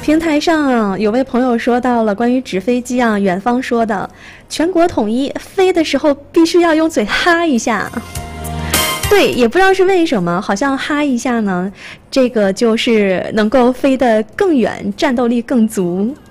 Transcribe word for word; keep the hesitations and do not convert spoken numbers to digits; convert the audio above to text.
平台上有位朋友说到了关于纸飞机啊，远方说的全国统一，飞的时候必须要用嘴哈一下。对，也不知道是为什么，好像哈一下呢，这个就是能够飞得更远，战斗力更足。